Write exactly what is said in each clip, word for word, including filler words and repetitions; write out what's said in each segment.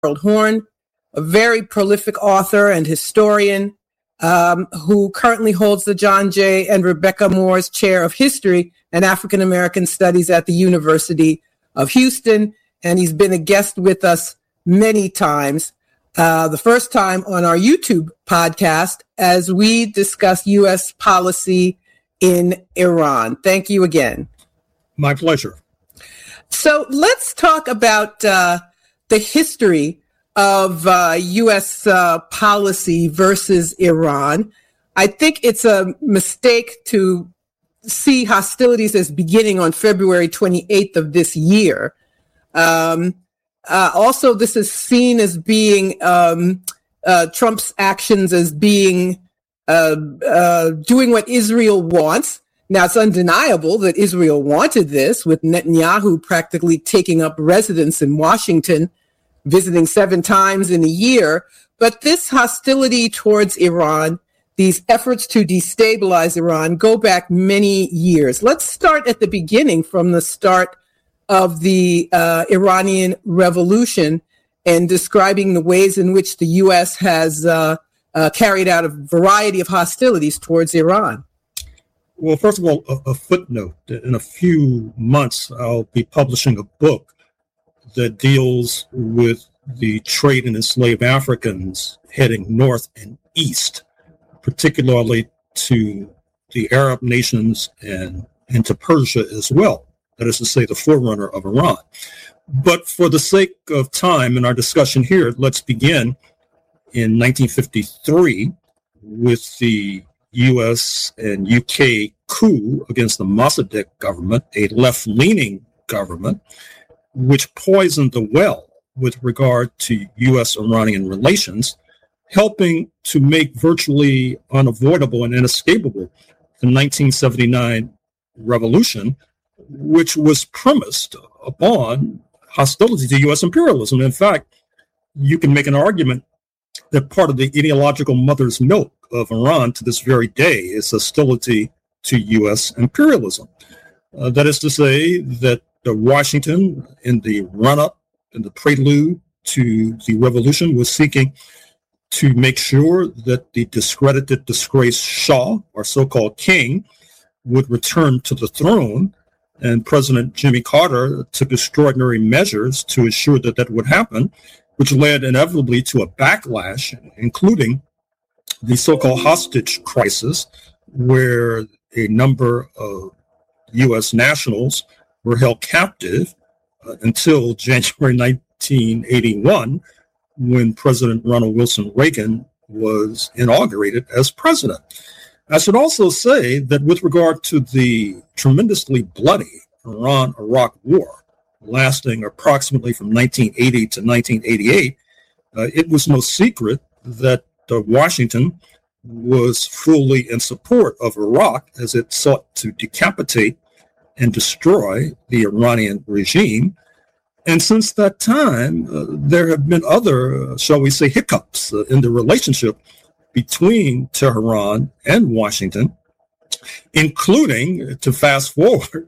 Harold Horn, a very prolific author and historian um, who currently holds the John J. and Rebecca Moore's Chair of History and African American Studies at the University of Houston. And he's been a guest with us many times. Uh, the first time on our YouTube podcast as we discuss U S policy in Iran. Thank you again. My pleasure. So let's talk about uh, the history of uh, U S uh, policy versus Iran. I think it's a mistake to see hostilities as beginning on February twenty-eighth of this year. Um, uh, also, this is seen as being um, uh, Trump's actions as being uh, uh, doing what Israel wants. Now, it's undeniable that Israel wanted this, with Netanyahu practically taking up residence in Washington, visiting seven times in a year. But this hostility towards Iran, these efforts to destabilize Iran, go back many years. Let's start at the beginning, from the start of the uh, Iranian Revolution, and describing the ways in which the U S has uh, uh, carried out a variety of hostilities towards Iran. Well, first of all, a, a footnote. In a few months, I'll be publishing a book that deals with the trade in enslaved Africans heading north and east, particularly to the Arab nations and, and to Persia as well. That is to say, the forerunner of Iran. But for the sake of time in our discussion here, let's begin in nineteen fifty-three with the U S and U K coup against the Mossadegh government, a left-leaning government, which poisoned the well with regard to U S-Iranian relations, helping to make virtually unavoidable and inescapable the nineteen seventy-nine revolution, which was premised upon hostility to U S imperialism. In fact, you can make an argument that part of the ideological mother's milk of Iran to this very day is hostility to U S imperialism. Uh, that is to say that uh, Washington, in the run-up, in the prelude to the revolution, was seeking to make sure that the discredited, disgraced Shah, or so-called king, would return to the throne. And President Jimmy Carter took extraordinary measures to ensure that that would happen, which led inevitably to a backlash, including the so-called hostage crisis, where a number of U S nationals were held captive uh, until January nineteen eighty-one, when President Ronald Wilson Reagan was inaugurated as president. I should also say that with regard to the tremendously bloody Iran-Iraq War, lasting approximately from nineteen eighty to nineteen eighty-eight, uh, it was no secret that uh, Washington was fully in support of Iraq as it sought to decapitate and destroy the Iranian regime. And since that time, uh, there have been other, uh, shall we say, hiccups uh, in the relationship between Tehran and Washington, including, to fast forward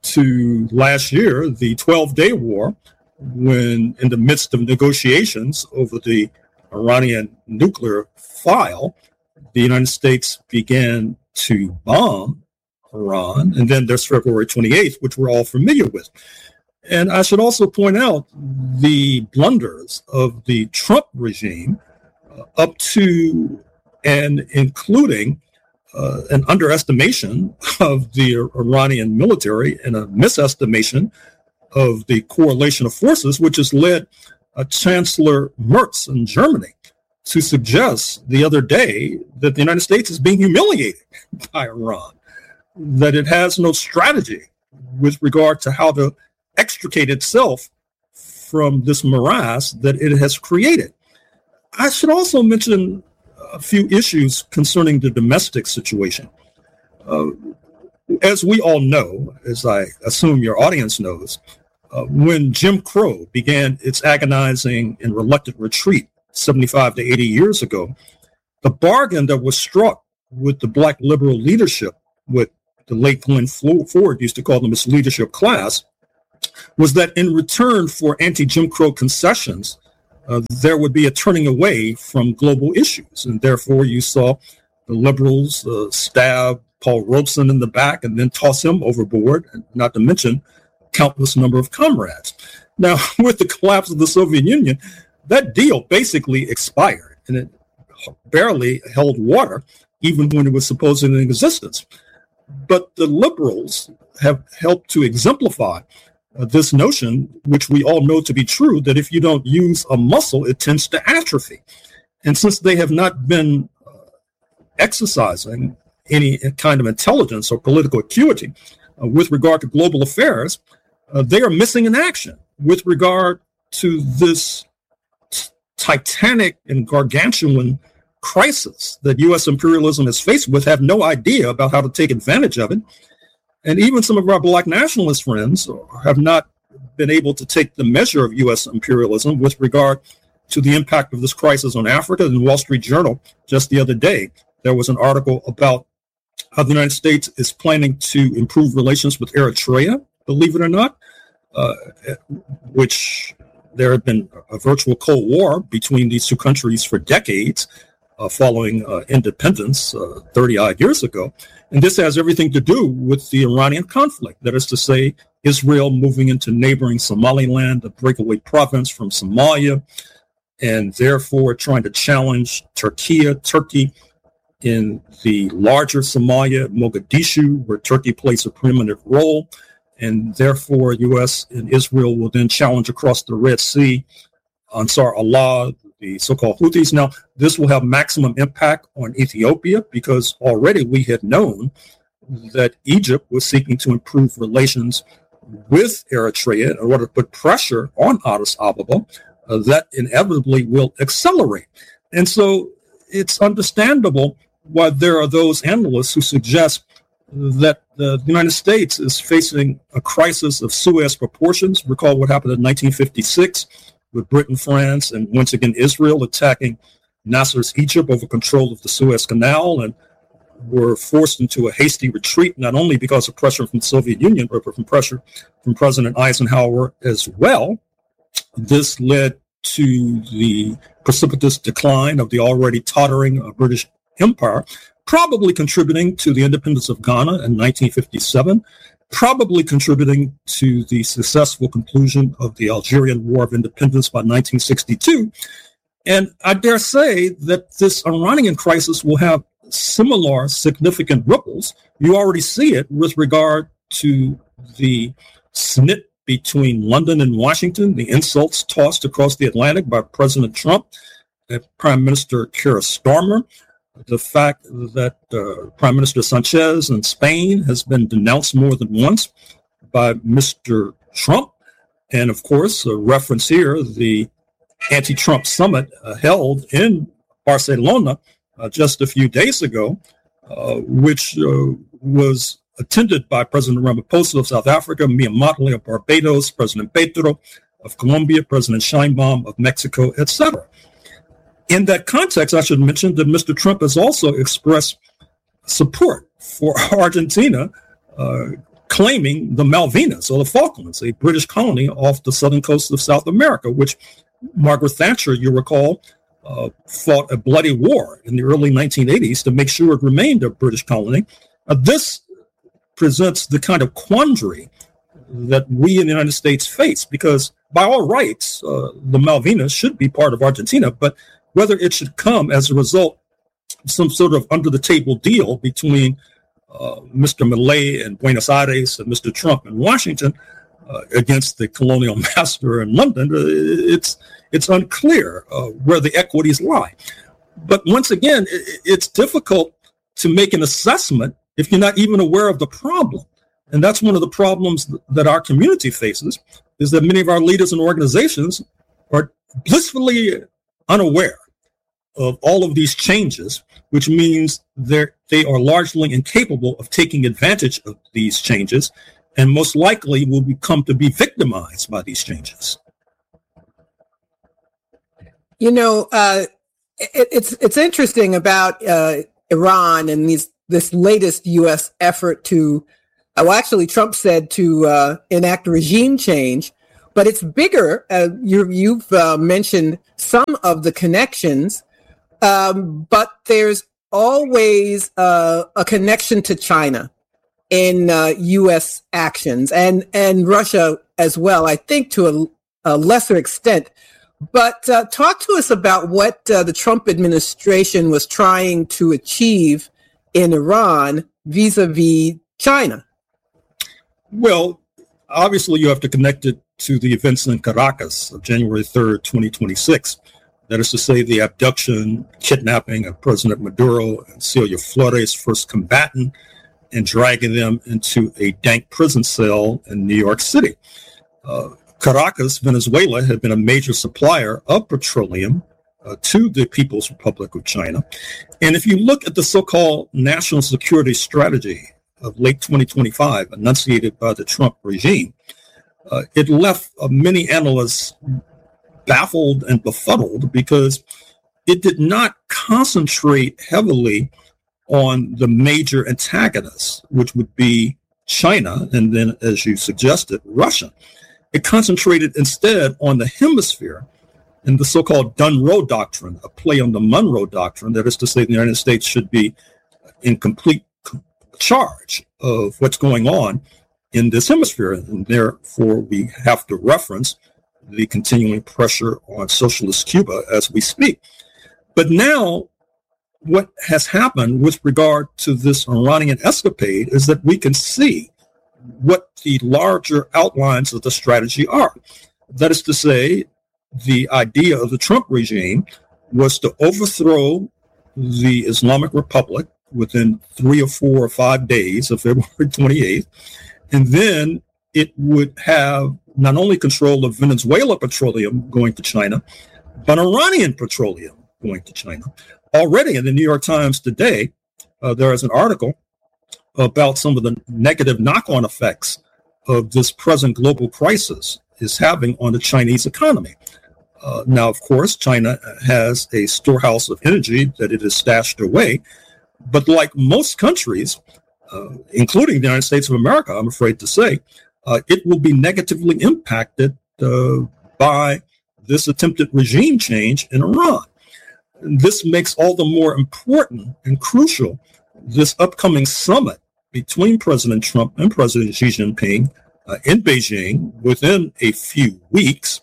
to last year, the twelve-day war, when in the midst of negotiations over the Iranian nuclear file, the United States began to bomb Iran. And then there's February twenty-eighth, which we're all familiar with. And I should also point out the blunders of the Trump regime uh, up to and including uh, an underestimation of the Iranian military and a misestimation of the correlation of forces, which has led uh, Chancellor Merz in Germany to suggest the other day that the United States is being humiliated by Iran, that it has no strategy with regard to how to extricate itself from this morass that it has created. I should also mention a few issues concerning the domestic situation. Uh, as we all know, as I assume your audience knows, uh, when Jim Crow began its agonizing and reluctant retreat seventy-five to eighty years ago, the bargain that was struck with the Black liberal leadership, what the late Glenn Ford used to call them his leadership class, was that in return for anti-Jim Crow concessions uh, there would be a turning away from global issues. And therefore, you saw the liberals uh, stab Paul Robeson in the back and then toss him overboard, not to mention countless number of comrades. Now, with the collapse of the Soviet Union, that deal basically expired, and it barely held water, even when it was supposedly in existence. But the liberals have helped to exemplify uh, this notion, which we all know to be true, that if you don't use a muscle, it tends to atrophy. And since they have not been uh, exercising any kind of intelligence or political acuity uh, with regard to global affairs, uh, they are missing in action with regard to this t- titanic and gargantuan crisis that U S imperialism is faced with, have no idea about how to take advantage of it. And even some of our Black nationalist friends have not been able to take the measure of U S imperialism with regard to the impact of this crisis on Africa. In the Wall Street Journal, just the other day, there was an article about how the United States is planning to improve relations with Eritrea, believe it or not, uh, which there had been a virtual Cold War between these two countries for decades. Uh, following uh, independence uh, thirty-odd years ago. And this has everything to do with the Iranian conflict. That is to say, Israel moving into neighboring Somaliland, a breakaway province from Somalia, and therefore trying to challenge Turkey, Turkey in the larger Somalia, Mogadishu, where Turkey plays a preeminent role. And therefore, U S and Israel will then challenge across the Red Sea Ansar Allah, the so-called Houthis. Now, this will have maximum impact on Ethiopia because already we had known that Egypt was seeking to improve relations with Eritrea in order to put pressure on Addis Ababa. Uh, that inevitably will accelerate. And so it's understandable why there are those analysts who suggest that the United States is facing a crisis of Suez proportions. Recall what happened in nineteen fifty-six. With Britain, France, and once again Israel attacking Nasser's Egypt over control of the Suez Canal, and were forced into a hasty retreat, not only because of pressure from the Soviet Union, but from pressure from President Eisenhower as well. This led to the precipitous decline of the already tottering uh, British Empire, probably contributing to the independence of Ghana in nineteen fifty-seven, probably contributing to the successful conclusion of the Algerian War of Independence by nineteen sixty-two. And I dare say that this Iranian crisis will have similar significant ripples. You already see it with regard to the snit between London and Washington, the insults tossed across the Atlantic by President Trump and Prime Minister Keir Starmer. The fact that uh, Prime Minister Sanchez in Spain has been denounced more than once by Mister Trump. And of course, a reference here, the anti-Trump summit uh, held in Barcelona uh, just a few days ago, uh, which uh, was attended by President Ramaphosa of South Africa, Mia Mottley of Barbados, President Petro of Colombia, President Sheinbaum of Mexico, et cetera. In that context, I should mention that Mister Trump has also expressed support for Argentina uh, claiming the Malvinas or the Falklands, a British colony off the southern coast of South America, which Margaret Thatcher, you recall, uh, fought a bloody war in the early nineteen eighties to make sure it remained a British colony. Uh, this presents the kind of quandary that we in the United States face, because by all rights, uh, the Malvinas should be part of Argentina, but whether it should come as a result of some sort of under-the-table deal between uh, Mister Milei in Buenos Aires and Mister Trump in Washington uh, against the colonial master in London, uh, it's it's unclear uh, where the equities lie. But once again, it, it's difficult to make an assessment if you're not even aware of the problem. And that's one of the problems that our community faces, is that many of our leaders and organizations are blissfully unaware of all of these changes, which means they're, they are largely incapable of taking advantage of these changes, and most likely will become to be victimized by these changes. You know, uh, it, it's it's interesting about uh, Iran and these this latest U S effort to, well, actually, Trump said to uh, enact regime change. but it's bigger. Uh, you, you've uh, mentioned some of the connections, um, but there's always uh, a connection to China in uh, U S actions and, and Russia as well, I think to a, a lesser extent. But uh, talk to us about what uh, the Trump administration was trying to achieve in Iran vis-a-vis China. Well, obviously you have to connect it to the events in Caracas of January third, twenty twenty-six. That is to say, the abduction, kidnapping of President Maduro and Celia Flores, first combatant, and dragging them into a dank prison cell in New York City. Uh, Caracas, Venezuela, had been a major supplier of petroleum uh, to the People's Republic of China. And if you look at the so-called national security strategy of late twenty twenty-five, enunciated by the Trump regime, uh, it left uh, many analysts baffled and befuddled because it did not concentrate heavily on the major antagonists, which would be China, and then, as you suggested, Russia. It concentrated instead on the hemisphere and the so-called Dunroe Doctrine, a play on the Monroe Doctrine, that is to say the United States should be in complete charge of what's going on in this hemisphere, and therefore we have to reference the continuing pressure on socialist Cuba as we speak. But now what has happened with regard to this Iranian escapade is that we can see what the larger outlines of the strategy are. That is to say, the idea of the Trump regime was to overthrow the Islamic Republic within three or four or five days of February twenty-eighth, and then it would have not only control of Venezuela petroleum going to China, but Iranian petroleum going to China. Already in the New York Times today, uh, there is an article about some of the negative knock-on effects of this present global crisis is having on the Chinese economy. Uh, now, of course, China has a storehouse of energy that it has stashed away, but like most countries, uh, including the United States of America, I'm afraid to say, uh, it will be negatively impacted uh, by this attempted regime change in Iran. This makes all the more important and crucial this upcoming summit between President Trump and President Xi Jinping uh, in Beijing within a few weeks.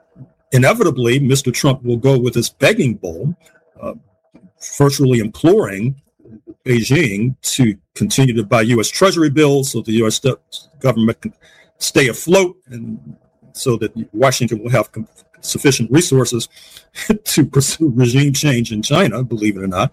Inevitably, Mister Trump will go with his begging bowl, uh, virtually imploring Beijing to continue to buy U S Treasury bills so the U S government can stay afloat and so that Washington will have com- sufficient resources to pursue regime change in China, believe it or not.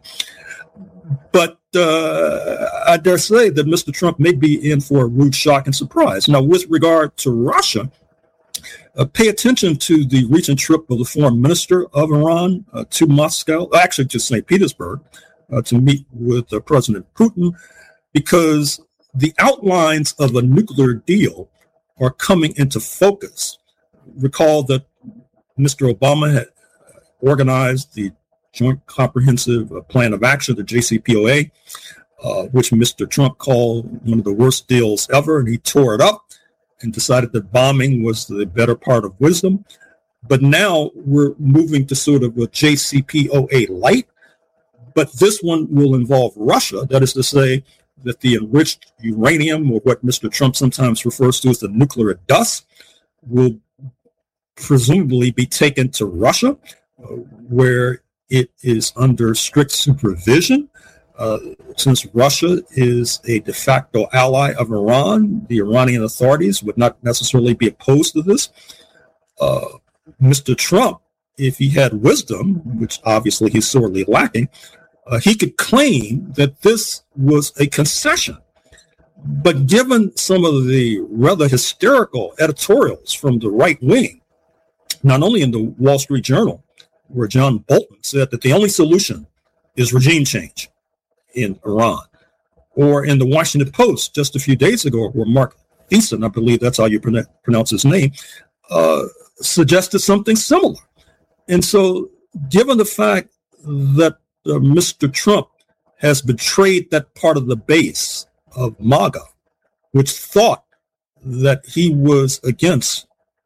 But uh, I dare say that Mister Trump may be in for a rude shock and surprise. Now, with regard to Russia, uh, pay attention to the recent trip of the foreign minister of Iran uh, to Moscow, actually to Saint Petersburg, uh, to meet with uh, President Putin, because the outlines of a nuclear deal are coming into focus. Recall that Mister Obama had organized the Joint Comprehensive Plan of Action, the J C P O A, uh, which Mister Trump called one of the worst deals ever, and he tore it up and decided that bombing was the better part of wisdom. But now we're moving to sort of a J C P O A light, but this one will involve Russia. That is to say that the enriched uranium, or what Mister Trump sometimes refers to as the nuclear dust, will presumably be taken to Russia, uh, where it is under strict supervision. Uh, since Russia is a de facto ally of Iran, the Iranian authorities would not necessarily be opposed to this. Uh, Mister Trump, if he had wisdom, which obviously he's sorely lacking, uh, he could claim that this was a concession. But given some of the rather hysterical editorials from the right wing, not only in the Wall Street Journal, where John Bolton said that the only solution is regime change in Iran, or in the Washington Post just a few days ago, where Mark Thiessen, I believe that's how you pronounce his name, uh, suggested something similar. And so given the fact that uh, Mister Trump has betrayed that part of the base of MAGA, which thought that he was against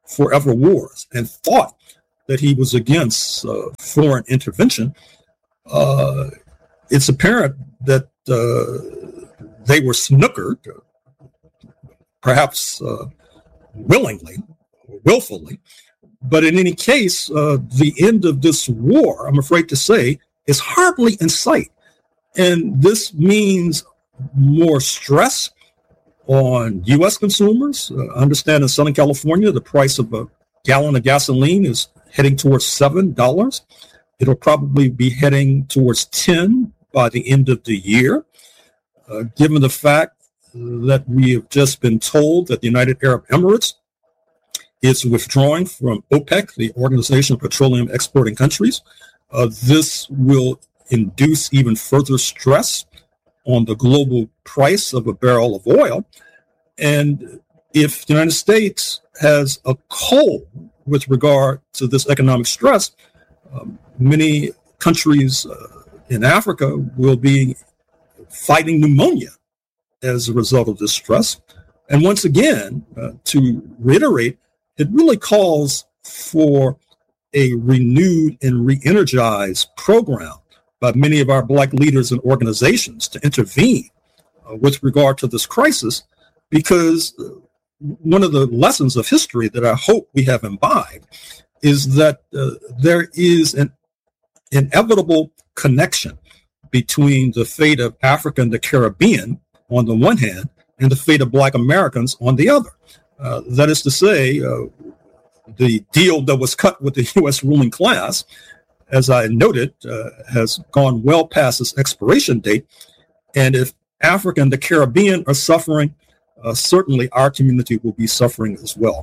forever wars and thought that he was against uh, foreign intervention, uh, it's apparent that uh, they were snookered, perhaps uh, willingly, willfully. But in any case, uh, the end of this war, I'm afraid to say, is hardly in sight. And this means more stress on U S consumers. Uh, understand in Southern California, the price of a gallon of gasoline is heading towards seven dollars. It'll probably be heading towards ten by the end of the year. Uh, given the fact that we have just been told that the United Arab Emirates is withdrawing from OPEC, the Organization of Petroleum Exporting Countries, uh, this will induce even further stress on the global price of a barrel of oil. And if the United States has a cold with regard to this economic stress, um, many countries uh, in Africa will be fighting pneumonia as a result of this stress. And once again, uh, to reiterate, it really calls for a renewed and re-energized program by many of our Black leaders and organizations to intervene uh, with regard to this crisis, because one of the lessons of history that I hope we have imbibed is that uh, there is an inevitable connection between the fate of Africa and the Caribbean on the one hand and the fate of Black Americans on the other. Uh, that is to say, uh, the deal that was cut with the U S ruling class, as I noted, uh, has gone well past its expiration date. And if Africa and the Caribbean are suffering, uh, certainly our community will be suffering as well.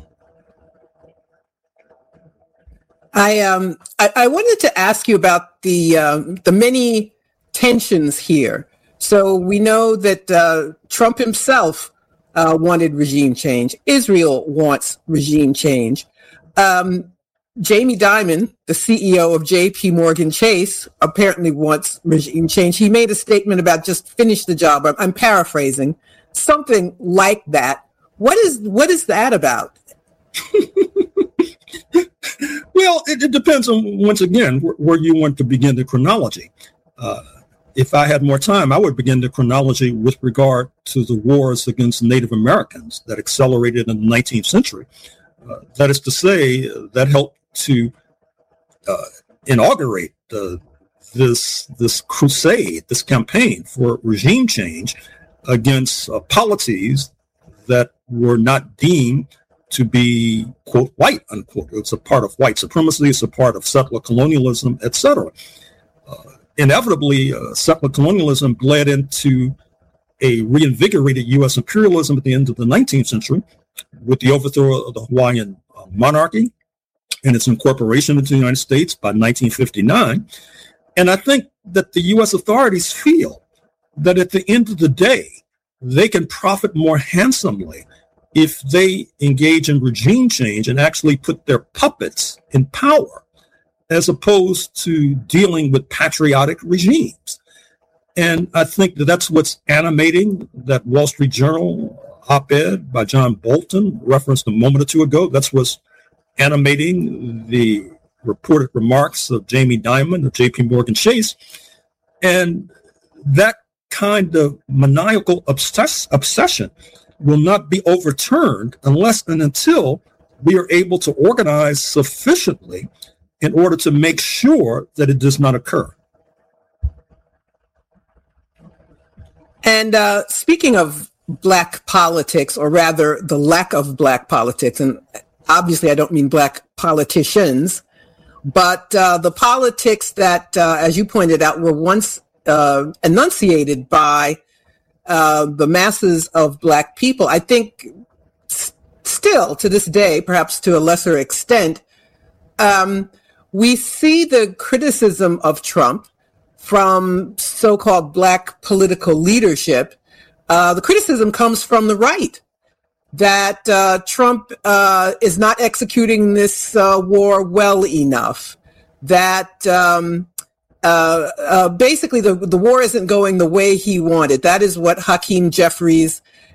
I um I, I wanted to ask you about the um, the many tensions here. So we know that uh, Trump himself uh, wanted regime change. Israel wants regime change. Um, Jamie Dimon, the C E O of J P Morgan Chase, apparently wants regime change. He made a statement about just finish the job. I'm, I'm paraphrasing, something like that. What is what is that about? Well, it, it depends on, once again, wh- where you want to begin the chronology. Uh, if I had more time, I would begin the chronology with regard to the wars against Native Americans that accelerated in the nineteenth century. Uh, that is to say, uh, that helped to uh, inaugurate uh, this this crusade, this campaign for regime change against uh, policies that were not deemed to be, quote, white, unquote. It's a part of white supremacy. It's a part of settler colonialism, et cetera. Uh, inevitably, uh, settler colonialism bled into a reinvigorated U S imperialism at the end of the nineteenth century with the overthrow of the Hawaiian uh, monarchy and its incorporation into the United States by nineteen fifty-nine. And I think that the U S authorities feel that at the end of the day, they can profit more handsomely if they engage in regime change and actually put their puppets in power, as opposed to dealing with patriotic regimes. And I think that that's what's animating that Wall Street Journal op-ed by John Bolton, referenced a moment or two ago. That's what's animating the reported remarks of Jamie Dimon of J P Morgan Chase. And that kind of maniacal obsess- obsession will not be overturned unless and until we are able to organize sufficiently in order to make sure that it does not occur. And uh, speaking of Black politics, or rather the lack of Black politics, and obviously I don't mean Black politicians, but uh, the politics that, uh, as you pointed out, were once uh, enunciated by Uh, the masses of Black people, I think s- still to this day, perhaps to a lesser extent, um, we see the criticism of Trump from so-called Black political leadership. Uh, the criticism comes from the right that uh, Trump uh, is not executing this uh, war well enough, that um, Uh, uh, basically, the, the war isn't going the way he wanted. That is what Hakeem Jeffries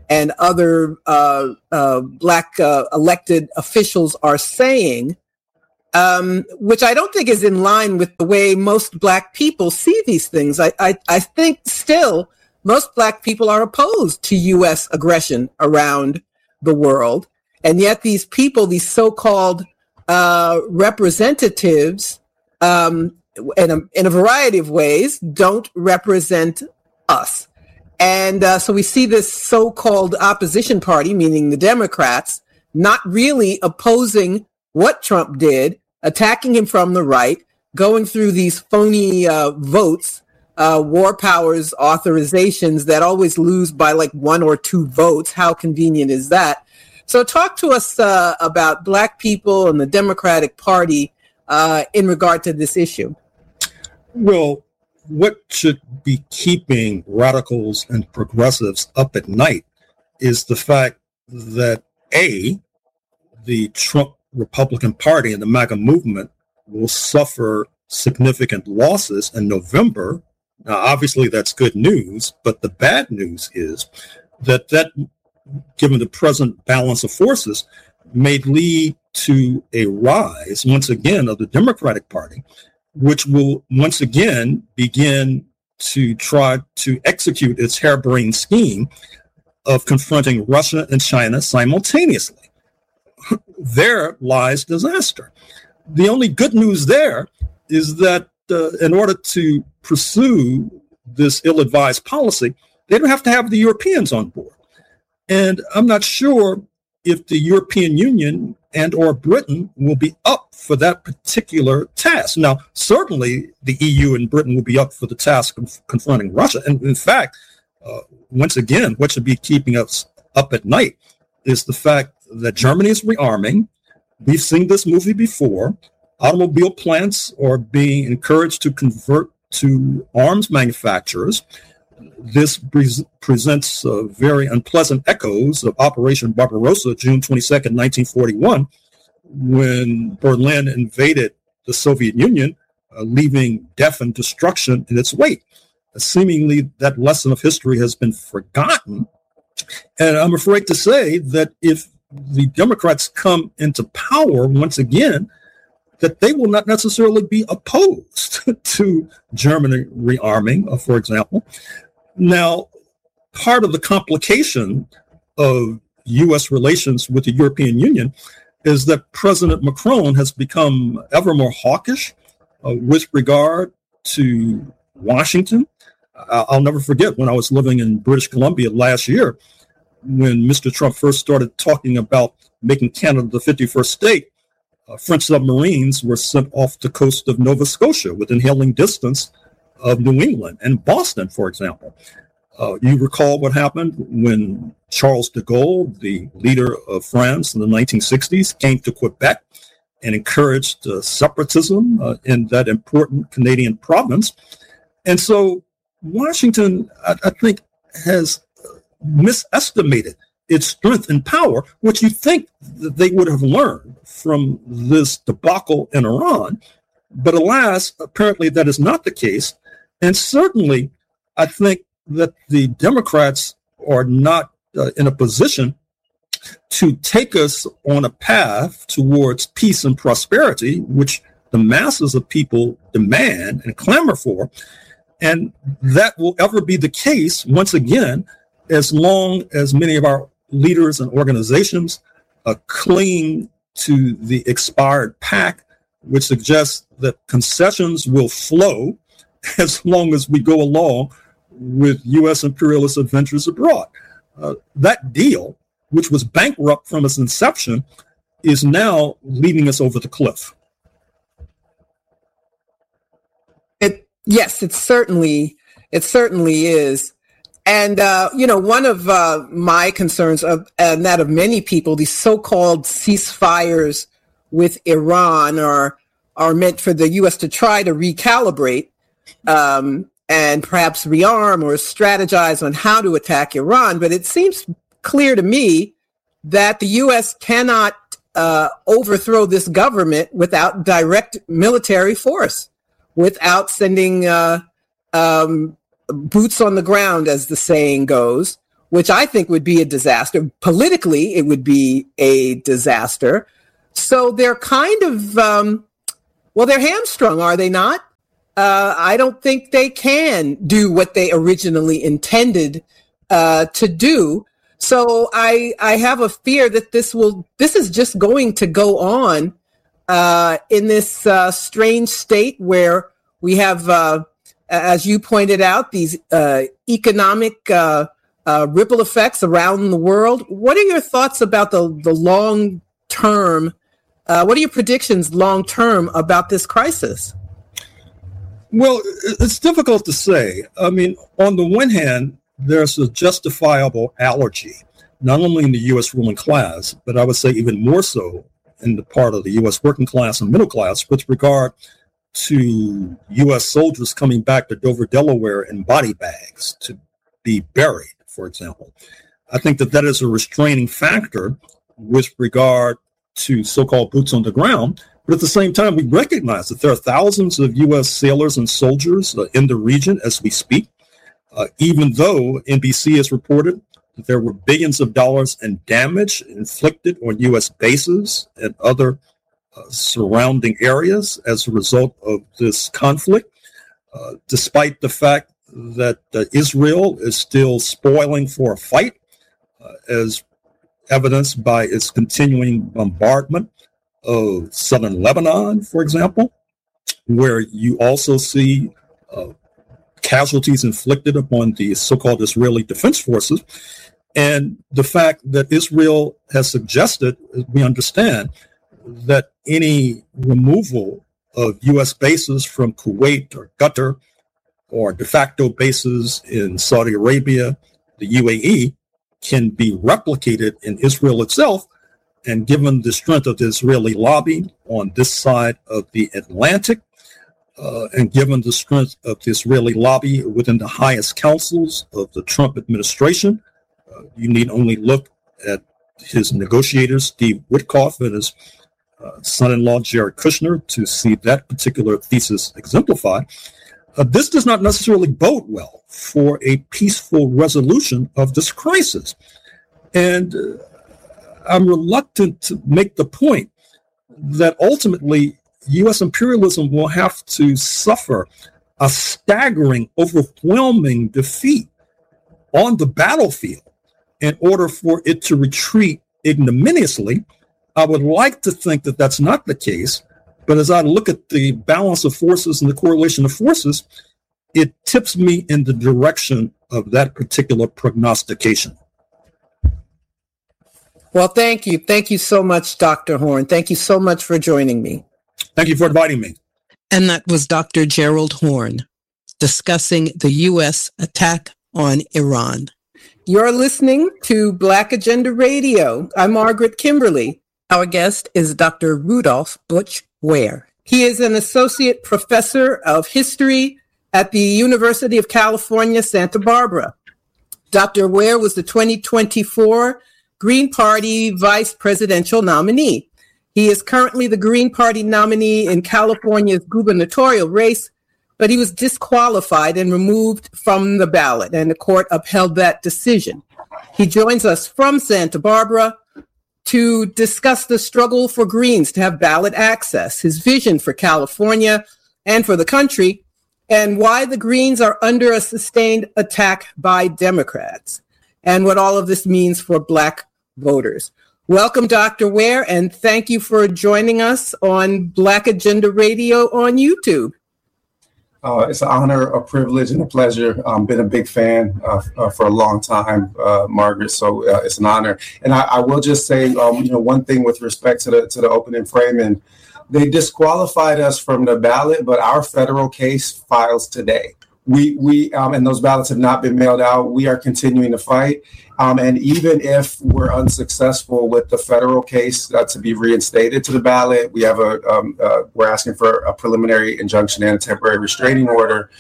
and other uh, uh, Black uh, elected officials are saying, um, which I don't think is in line with the way most Black people see these things. I, I, I think still most Black people are opposed to U S aggression around the world. And yet these people, these so-called uh, representatives, um, in a, in a variety of ways, don't represent us. And uh, so we see this so-called opposition party, meaning the Democrats, not really opposing what Trump did, attacking him from the right, going through these phony uh, votes, uh, war powers authorizations that always lose by like one or two votes. How convenient is that? So talk to us uh, about Black people and the Democratic Party uh, in regard to this issue. Well, what should be keeping radicals and progressives up at night is the fact that, A, the Trump Republican Party and the MAGA movement will suffer significant losses in November. Now, obviously, that's good news, but the bad news is that that, given the present balance of forces, may lead to a rise, once again, of the Democratic Party, which will once again begin to try to execute its harebrained scheme of confronting Russia and China simultaneously. There lies disaster. The only good news there is that uh, in order to pursue this ill-advised policy, they don't have to have the Europeans on board. And I'm not sure if the European Union and or Britain will be up for that particular task. Now, certainly the E U and Britain will be up for the task of confronting Russia. And in fact, uh, once again, what should be keeping us up at night is the fact that Germany is rearming. We've seen this movie before. Automobile plants are being encouraged to convert to arms manufacturers. This pre- presents uh, very unpleasant echoes of Operation Barbarossa, June twenty-second, nineteen forty-one, when Berlin invaded the Soviet Union, uh, leaving death and destruction in its wake. Uh, seemingly, that lesson of history has been forgotten. And I'm afraid to say that if the Democrats come into power once again, that they will not necessarily be opposed to Germany rearming, uh, for example. Now, part of the complication of U S relations with the European Union is that President Macron has become ever more hawkish uh, with regard to Washington. I- I'll never forget when I was living in British Columbia last year, when Mister Trump first started talking about making Canada the fifty-first state, uh, French submarines were sent off the coast of Nova Scotia within hailing distance of New England and Boston, for example. Uh, you recall what happened when Charles de Gaulle, the leader of France in the nineteen sixties, came to Quebec and encouraged uh, separatism uh, in that important Canadian province. And so Washington, I, I think, has misestimated its strength and power, which you think that they would have learned from this debacle in Iran. But alas, apparently that is not the case. And certainly, I think that the Democrats are not uh, in a position to take us on a path towards peace and prosperity, which the masses of people demand and clamor for. And that will ever be the case, once again, as long as many of our leaders and organizations uh, cling to the expired pact, which suggests that concessions will flow as long as we go along with U S imperialist adventures abroad. Uh, that deal, which was bankrupt from its inception, is now leading us over the cliff. It, yes, it certainly, it certainly is. And, uh, you know, one of uh, my concerns, of, and that of many people, these so-called ceasefires with Iran are, are meant for the U S to try to recalibrate um, and perhaps rearm or strategize on how to attack Iran. But it seems clear to me that the U S cannot uh, overthrow this government without direct military force, without sending uh, um, boots on the ground, as the saying goes, which I think would be a disaster. Politically, it would be a disaster. So they're kind of, um, well, they're hamstrung, are they not? Uh, I don't think they can do what they originally intended uh, to do. So I I have a fear that this will this is just going to go on uh, in this uh, strange state where we have, uh, as you pointed out, these uh, economic uh, uh, ripple effects around the world. What are your thoughts about the the long term? Uh, what are your predictions long term about this crisis? Well, it's difficult to say. I mean, on the one hand, there's a justifiable allergy, not only in the U S ruling class, but I would say even more so in the part of the U S working class and middle class with regard to U S soldiers coming back to Dover, Delaware in body bags to be buried, for example. I think that that is a restraining factor with regard to so-called boots on the ground. But at the same time, we recognize that there are thousands of U S sailors and soldiers uh, in the region as we speak, uh, even though N B C has reported that there were billions of dollars in damage inflicted on U S bases and other uh, surrounding areas as a result of this conflict, uh, despite the fact that uh, Israel is still spoiling for a fight, uh, as evidenced by its continuing bombardment of southern Lebanon, for example, where you also see uh, casualties inflicted upon the so-called Israeli Defense Forces. And the fact that Israel has suggested, we understand, that any removal of U S bases from Kuwait or Qatar or de facto bases in Saudi Arabia, the U A E, can be replicated in Israel itself. And given the strength of the Israeli lobby on this side of the Atlantic, uh, and given the strength of the Israeli lobby within the highest councils of the Trump administration, uh, you need only look at his negotiators, Steve Witkoff, and his uh, son-in-law, Jared Kushner, to see that particular thesis exemplified. Uh, this does not necessarily bode well for a peaceful resolution of this crisis. And uh, I'm reluctant to make the point that ultimately U S imperialism will have to suffer a staggering, overwhelming defeat on the battlefield in order for it to retreat ignominiously. I would like to think that that's not the case, but as I look at the balance of forces and the correlation of forces, it tips me in the direction of that particular prognostication. Well, thank you. Thank you so much, Doctor Horne. Thank you so much for joining me. Thank you for inviting me. And that was Doctor Gerald Horne discussing the U S attack on Iran. You're listening to Black Agenda Radio. I'm Margaret Kimberly. Our guest is Doctor Rudolph Butch Ware. He is an associate professor of history at the University of California, Santa Barbara. Doctor Ware was the twenty twenty-four Green Party vice presidential nominee. He is currently the Green Party nominee in California's gubernatorial race, but he was disqualified and removed from the ballot, and the court upheld that decision. He joins us from Santa Barbara to discuss the struggle for Greens to have ballot access, his vision for California and for the country, and why the Greens are under a sustained attack by Democrats, and what all of this means for Black voters. Welcome, Doctor Ware, and thank you for joining us on Black Agenda Radio on YouTube. Uh, it's an honor, a privilege, and a pleasure. I've um, been a big fan uh, uh, for a long time, uh, Margaret, so uh, it's an honor. And I, I will just say, um, you know, one thing with respect to the to the opening framing, they disqualified us from the ballot, but our federal case files today. We, we um, and those ballots have not been mailed out. We are continuing to fight. Um, and even if we're unsuccessful with the federal case uh, to be reinstated to the ballot, we have a, um, uh, we're asking for a preliminary injunction and a temporary restraining order.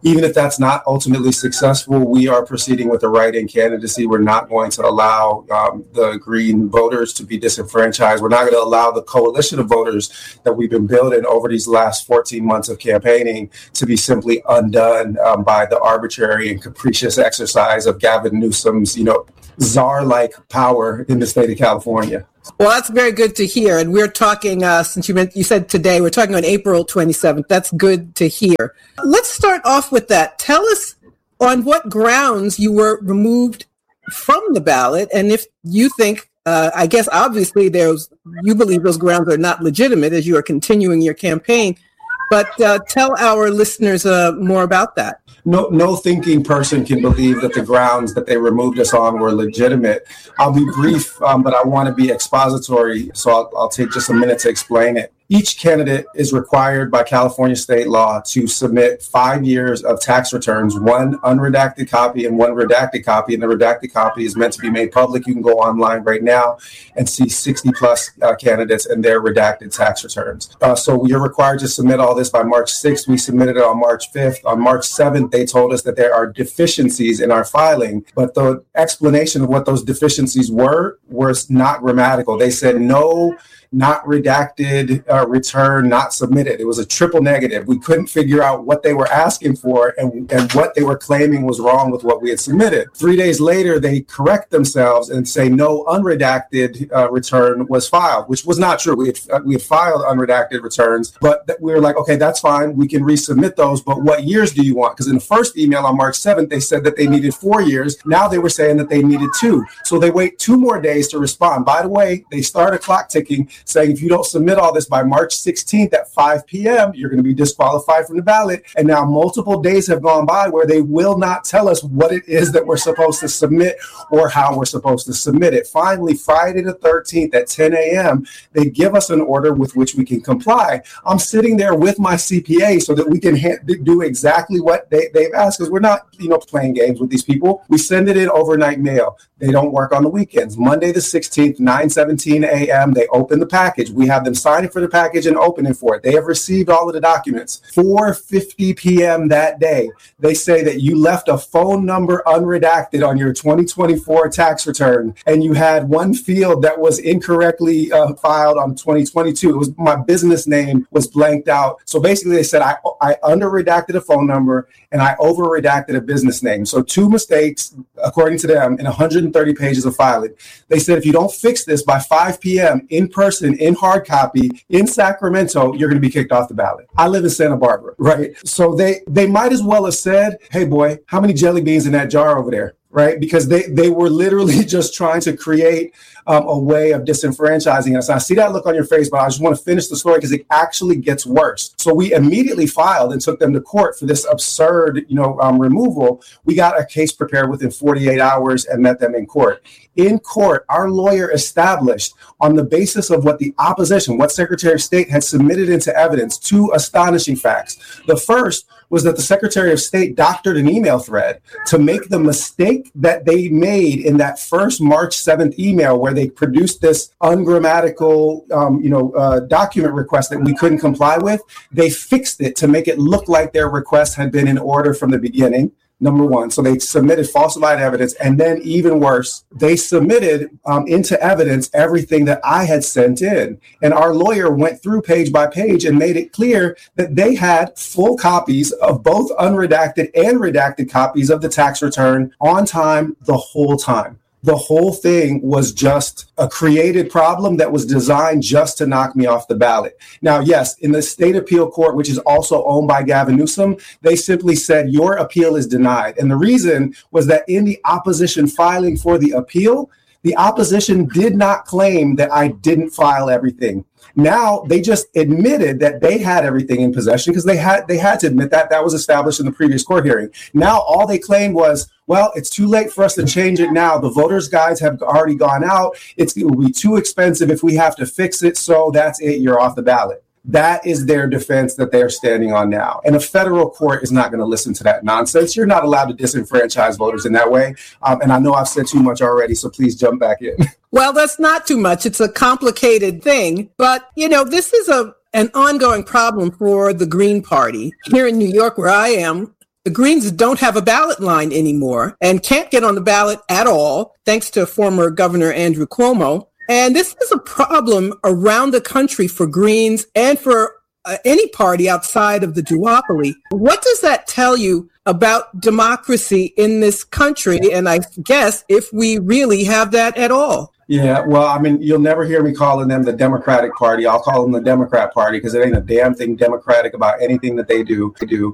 Even if that's not ultimately successful, we are proceeding with a write-in candidacy. We're not going to allow um, the Green voters to be disenfranchised. We're not going to allow the coalition of voters that we've been building over these last fourteen months of campaigning to be simply undone um, by the arbitrary and capricious exercise of Gavin Newsom's, you know, czar-like power in the state of California. Well, that's very good to hear. And we're talking, uh, since you meant, you said today, we're talking on April twenty-seventh. That's good to hear. Let's start off with that. Tell us on what grounds you were removed from the ballot. And if you think, uh, I guess, obviously, there's, you believe those grounds are not legitimate as you are continuing your campaign. But uh, tell our listeners uh, more about that. No, no thinking person can believe that the grounds that they removed us on were legitimate. I'll be brief, um, but I want to be expository, so I'll, I'll take just a minute to explain it. Each candidate is required by California state law to submit five years of tax returns, one unredacted copy and one redacted copy. And the redacted copy is meant to be made public. You can go online right now and see sixty plus uh, candidates and their redacted tax returns. Uh, so you're required to submit all this by March sixth. We submitted it on March fifth. On March seventh, they told us that there are deficiencies in our filing, but the explanation of what those deficiencies were was not grammatical. They said no, not redacted uh, return, not submitted. It was a triple negative. We couldn't figure out what they were asking for and, and what they were claiming was wrong with what we had submitted. Three days later, they correct themselves and say no unredacted uh, return was filed, which was not true. We had, uh, we had filed unredacted returns, but th- we were like, okay, that's fine. We can resubmit those, but what years do you want? Because in the first email on March seventh, they said that they needed four years. Now they were saying that they needed two. So they wait two more days to respond. By the way, they start a clock ticking saying if you don't submit all this by March sixteenth at five p.m., you're going to be disqualified from the ballot. And now multiple days have gone by where they will not tell us what it is that we're supposed to submit or how we're supposed to submit it. Finally, Friday the thirteenth at ten a.m., they give us an order with which we can comply. I'm sitting there with my C P A so that we can ha- do exactly what they, they've asked, because we're not, you know, playing games with these people. We send it in overnight mail. They don't work on the weekends. Monday the sixteenth, nine seventeen a.m., they open the package. We have them signing for the package and opening for it. They have received all of the documents. four fifty p.m. that day, they say that you left a phone number unredacted on your twenty twenty-four tax return, and you had one field that was incorrectly uh, filed on twenty twenty-two. It was my business name was blanked out. So basically, they said I, I under-redacted a phone number and I over-redacted a business name. So two mistakes, according to them, in one hundred thirty pages of filing. They said if you don't fix this by five p.m. in person, in hard copy, in Sacramento, you're going to be kicked off the ballot. I live in Santa Barbara, right? So they they might as well have said, hey, boy, how many jelly beans in that jar over there? Right? Because they, they were literally just trying to create um, a way of disenfranchising us. And I see that look on your face, but I just want to finish the story because it actually gets worse. So we immediately filed and took them to court for this absurd, you know, um, removal. We got a case prepared within forty-eight hours and met them in court. In court, our lawyer established on the basis of what the opposition, what Secretary of State had submitted into evidence, two astonishing facts. The first was that the Secretary of State doctored an email thread to make the mistake that they made in that first March seventh email where they produced this ungrammatical, um, you know, uh, document request that we couldn't comply with. They fixed it to make it look like their request had been in order from the beginning. Number one. So they submitted falsified evidence. And then even worse, they submitted um, into evidence everything that I had sent in. And our lawyer went through page by page and made it clear that they had full copies of both unredacted and redacted copies of the tax return on time the whole time. The whole thing was just a created problem that was designed just to knock me off the ballot. Now, yes, in the state appeal court, which is also owned by Gavin Newsom, they simply said your appeal is denied. And the reason was that in the opposition filing for the appeal, the opposition did not claim that I didn't file everything. Now they just admitted that they had everything in possession because they had they had to admit that that was established in the previous court hearing. Now all they claimed was, well, it's too late for us to change it now. The voters' guides have already gone out. It's, it will be too expensive if we have to fix it. So that's it. You're off the ballot. That is their defense that they're standing on now. And a federal court is not going to listen to that nonsense. You're not allowed to disenfranchise voters in that way. Um, and I know I've said too much already, so please jump back in. Well, that's not too much. It's a complicated thing. But, you know, this is a an ongoing problem for the Green Party. Here in New York, where I am, The Greens don't have a ballot line anymore and can't get on the ballot at all, thanks to former Governor Andrew Cuomo. And this is a problem around the country for Greens and for uh, any party outside of the duopoly. What does that tell you about democracy in this country? And I guess if we really have that at all. Yeah, well, I mean, you'll never hear me calling them the Democratic Party. I'll call them the Democrat Party because it ain't a damn thing democratic about anything that they do. do.